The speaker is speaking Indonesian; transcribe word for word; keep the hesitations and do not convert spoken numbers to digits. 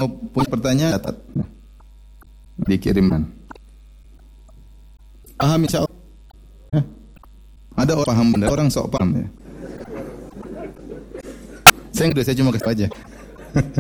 punya pertanyaan catat. Dikirimkan. Paham insyaallah. Hah? Ada orang paham, ada orang sok paham ya. Saya enggak, saya cuma kasih aja.